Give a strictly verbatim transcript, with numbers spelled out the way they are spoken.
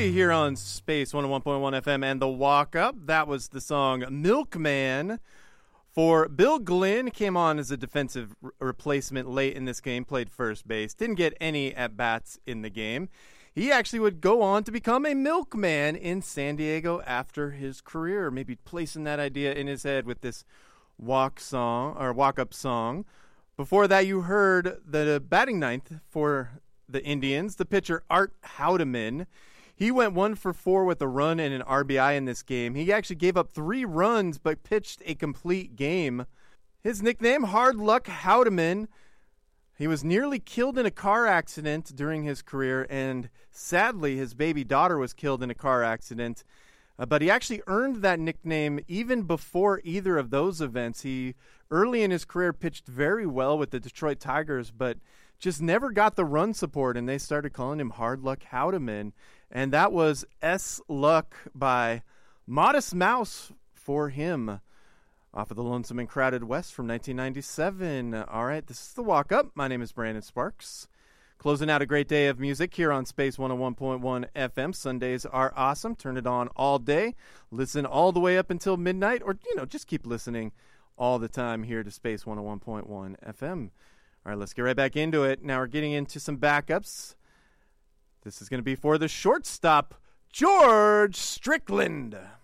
Joey here on Space one oh one point one F M and The Walk Up. That was the song Milkman for Bill Glynn. Came on as a defensive re- replacement late in this game, played first base. Didn't get any at-bats in the game. He actually would go on to become a milkman in San Diego after his career, maybe placing that idea in his head with this walk song or walk-up song. Before that, you heard the batting ninth for the Indians, the pitcher Art Howdeman. He went one for four with a run and an R B I in this game. He actually gave up three runs but pitched a complete game. His nickname, Hard Luck Howdeman. He was nearly killed in a car accident during his career, and sadly his baby daughter was killed in a car accident. Uh, but he actually earned that nickname even before either of those events. He, early in his career, pitched very well with the Detroit Tigers, but just never got the run support, and they started calling him Hard Luck Howdeman. And that was S Luck by Modest Mouse for him off of the Lonesome and Crowded West from nineteen ninety-seven. All right, this is The Walk Up. My name is Brandon Sparks. Closing out a great day of music here on Space one oh one point one F M. Sundays are awesome. Turn it on all day. Listen all the way up until midnight, or, you know, just keep listening all the time here to Space one oh one point one F M. All right, let's get right back into it. Now we're getting into some backups. This is going to be for the shortstop, George Strickland.